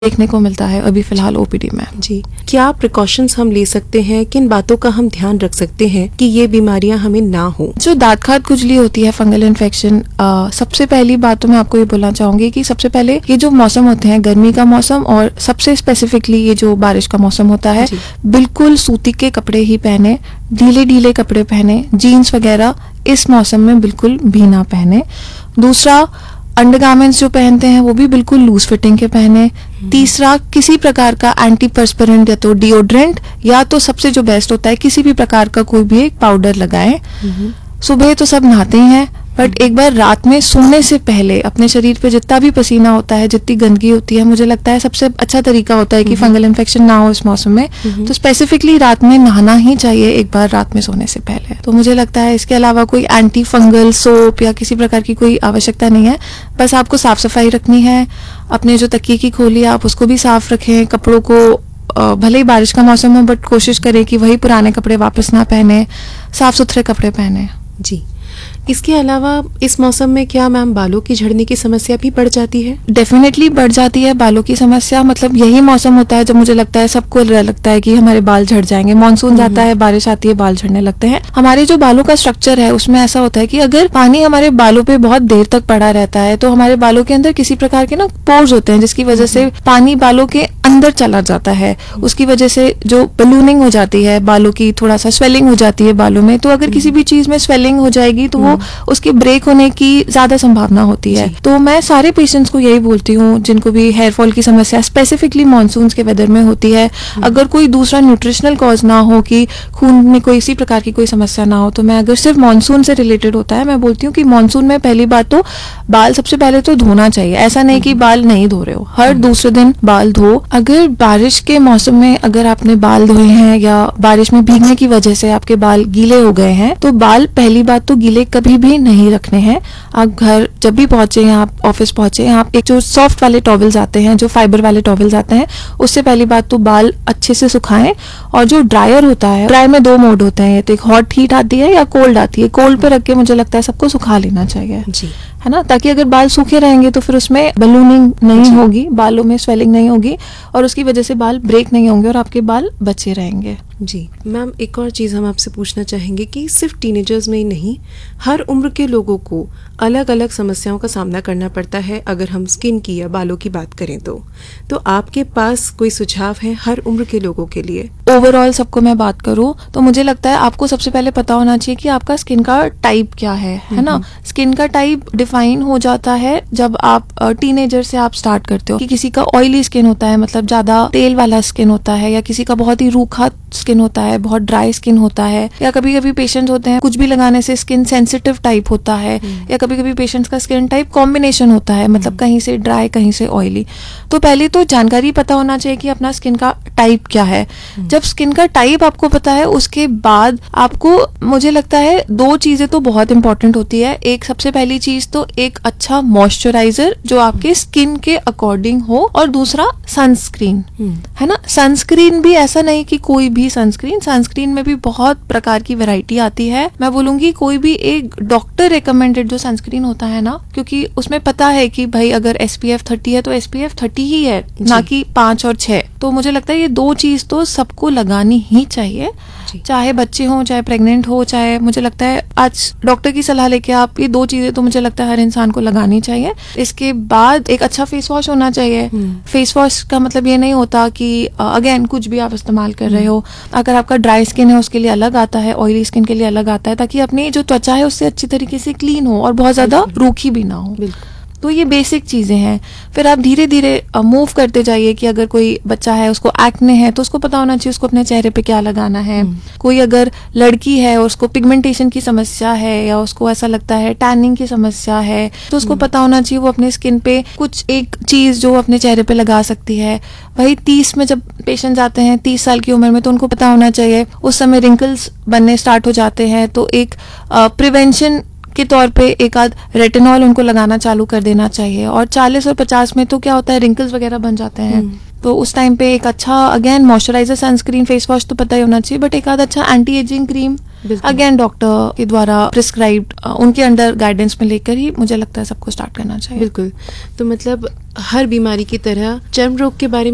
देखने को मिलता है अभी फिलहाल ओपीडी में। जी, क्या प्रिकॉशंस हम ले सकते हैं, किन बातों का हम ध्यान रख सकते हैं कि ये बीमारियां हमें ना हो? जो दांत खाद खुजली होती है, फंगल इन्फेक्शन, सबसे पहली बात तो मैं आपको ये बोलना चाहूंगी कि सबसे पहले ये जो मौसम होते हैं, गर्मी का मौसम और सबसे स्पेसिफिकली ये जो बारिश का मौसम होता है, बिल्कुल सूती के कपड़े ही पहने, ढीले ढीले कपड़े पहने, जीन्स वगैरह इस मौसम में बिल्कुल भी ना पहने। दूसरा, अंडरगारमेंट्स जो पहनते हैं वो भी बिल्कुल लूज फिटिंग के पहने। तीसरा, किसी प्रकार का एंटी पर्सपिरेंट या तो डिओड्रेंट या तो सबसे जो बेस्ट होता है किसी भी प्रकार का कोई भी एक पाउडर लगाएं। सुबह तो सब नहाते ही हैं, बट एक बार रात में सोने से पहले अपने शरीर पे जितना भी पसीना होता है, जितनी गंदगी होती है, मुझे लगता है सबसे अच्छा तरीका होता है कि फंगल इन्फेक्शन ना हो इस मौसम में, तो स्पेसिफिकली रात में नहाना ही चाहिए एक बार रात में सोने से पहले। तो मुझे लगता है इसके अलावा कोई एंटी फंगल सोप या किसी प्रकार की कोई आवश्यकता नहीं है। बस आपको साफ सफाई रखनी है, अपने जो तकिए की खोली आप उसको भी साफ रखें, कपड़ों को भले ही बारिश का मौसम हो बट कोशिश करें कि वही पुराने कपड़े वापस ना पहने, साफ सुथरे कपड़े पहने। जी, इसके अलावा इस मौसम में क्या मैम बालों की झड़ने की समस्या भी बढ़ जाती है? डेफिनेटली बढ़ जाती है बालों की समस्या। मतलब यही मौसम होता है जब मुझे लगता है सबको लगता है कि हमारे बाल झड़ जाएंगे। मानसून जाता है, बारिश आती है, बाल झड़ने लगते हैं। हमारे जो बालों का स्ट्रक्चर है उसमें ऐसा होता है कि अगर पानी हमारे बालों पे बहुत देर तक पड़ा रहता है तो हमारे बालों के अंदर किसी प्रकार के ना पोर्स होते हैं जिसकी वजह से पानी बालों के अंदर चला जाता है। उसकी वजह से जो बलूनिंग हो जाती है बालों की, थोड़ा सा स्वेलिंग हो जाती है बालों में। तो अगर किसी भी चीज में स्वेलिंग हो जाएगी तो वो उसकी ब्रेक होने की ज्यादा संभावना होती है। तो मैं सारे पेशेंट्स को यही बोलती हूँ जिनको भी हेयर फॉल की समस्या स्पेसिफिकली मानसून के वेदर में होती है, अगर कोई दूसरा न्यूट्रिशनल कॉज ना हो कि खून में कोई इसी प्रकार की कोई समस्या ना हो, तो मैं अगर सिर्फ मानसून से रिलेटेड होता है मैं बोलती हूँ कि मानसून में पहली बात तो बाल सबसे पहले तो धोना चाहिए। ऐसा नहीं कि बाल नहीं धो रहे हो, हर दूसरे दिन बाल धो। अगर बारिश के मौसम में अगर आपने बाल धोए हैं या बारिश में भीगने की वजह से आपके बाल गीले हो गए हैं तो बाल पहली बात तो गीले कभी भी नहीं रखने हैं। आप घर जब भी पहुंचे या आप ऑफिस पहुंचे, आप एक जो सॉफ्ट वाले टॉवल्स आते हैं, जो फाइबर वाले टॉवल्स आते हैं, उससे पहली बात तो बाल अच्छे से सुखाएं। और जो ड्रायर होता है, ड्रायर में दो मोड होते हैं, तो एक हॉट हीट आती है या कोल्ड आती है। कोल्ड पे रख के मुझे लगता है सबको सुखा लेना चाहिए जी, है ना, ताकि अगर बाल सूखे रहेंगे तो फिर उसमें बलूनिंग नहीं होगी, बालों में स्वेलिंग नहीं होगी और उसकी वजह से बाल ब्रेक नहीं होंगे और आपके बाल बचे रहेंगे। जी मैम, एक और चीज़ हम आपसे पूछना चाहेंगे कि सिर्फ टीनेजर्स में ही नहीं, हर उम्र के लोगों को अलग अलग समस्याओं का सामना करना पड़ता है। अगर हम स्किन की या बालों की बात करें तो आपके पास कोई सुझाव है हर उम्र के लोगों के लिए? ओवरऑल सबको मैं बात करूं तो मुझे लगता है आपको सबसे पहले पता होना चाहिए कि आपका स्किन का टाइप क्या है ना। स्किन का टाइप डिफाइन हो जाता है जब आप टीनेजर से आप स्टार्ट करते हो कि किसी का ऑयली स्किन होता है, मतलब ज्यादा तेल वाला स्किन होता है, या किसी का बहुत ही रूखा स्किन होता है, बहुत ड्राई स्किन होता है, या कभी कभी पेशेंट होते हैं कुछ भी लगाने से स्किन सेंसिटिव टाइप होता है, या कभी कभी पेशेंट्स का स्किन टाइप कॉम्बिनेशन होता है, मतलब कहीं से ड्राई कहीं से ऑयली। तो पहले तो जानकारी पता होना चाहिए कि अपना स्किन का टाइप क्या है। जब स्किन का टाइप आपको पता है उसके बाद आपको, मुझे लगता है दो चीजें तो बहुत इंपॉर्टेंट होती है। एक सबसे पहली चीज तो एक अच्छा मॉइस्चराइजर जो आपके स्किन के अकॉर्डिंग हो, और दूसरा सनस्क्रीन, है ना। सनस्क्रीन भी ऐसा नहीं कि कोई भी सनस्क्रीन में भी बहुत प्रकार की वैरायटी आती है। मैं बोलूंगी कोई भी एक डॉक्टर रिकमेंडेड जो सनस्क्रीन होता है ना, क्योंकि उसमें पता है कि भाई अगर SPF 30 है तो SPF 30 ही है, ना कि 5 और 6। तो मुझे लगता है ये दो चीज तो सबको लगानी ही चाहिए, चाहे बच्चे हों, चाहे प्रेग्नेंट हो, चाहे, मुझे लगता है आज डॉक्टर की सलाह लेके आप ये दो चीजें तो मुझे लगता है हर इंसान को लगानी चाहिए। इसके बाद एक अच्छा फेस वॉश होना चाहिए। फेस वॉश का मतलब ये नहीं होता कि अगेन कुछ भी आप इस्तेमाल कर रहे हो। अगर आपका ड्राई स्किन है उसके लिए अलग आता है, ऑयली स्किन के लिए अलग आता है, ताकि अपनी जो त्वचा है उससे अच्छी तरीके से क्लीन हो और बहुत ज्यादा रूखी भी ना हो। तो ये बेसिक चीजें हैं। फिर आप धीरे धीरे मूव करते जाइए कि अगर कोई बच्चा है उसको एक्ने है तो उसको पता होना चाहिए उसको अपने चेहरे पे क्या लगाना है। कोई अगर लड़की है और उसको पिगमेंटेशन की समस्या है या उसको ऐसा लगता है टैनिंग की समस्या है तो उसको पता होना चाहिए वो अपने स्किन पे कुछ एक चीज जो अपने चेहरे पे लगा सकती है। वही 30 में जब पेशेंट्स आते हैं 30 साल की उम्र में, तो उनको पता होना चाहिए उस समय रिंकल्स बनने स्टार्ट हो जाते हैं, तो एक प्रिवेंशन के तौर पे एक आध रेटिनॉल उनको लगाना चालू कर देना चाहिए। और 40 और 50 में तो क्या होता है, रिंकल्स वगैरह बन जाते हैं, तो उस टाइम पे एक अच्छा again moisturiser, sunscreen, face wash तो पता ही होना चाहिए, बट एक आध अच्छा एंटी एजिंग क्रीम बिल्कुल। अगेन डॉक्टर के द्वारा प्रिस्क्राइब्ड उनके अंडर गाइडेंस में लेकर ही मुझे लगता है सबको स्टार्ट करना चाहिए। बिल्कुल। तो मतलब हर बीमारी की तरह चर्म रोग के बारे में